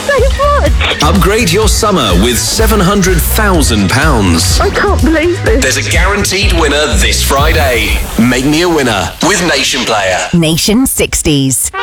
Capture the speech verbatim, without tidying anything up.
so much. Upgrade your summer with seven hundred thousand pounds. I can't believe this. There's a guaranteed winner this Friday. Make me a winner with Nation Player. Nation sixties.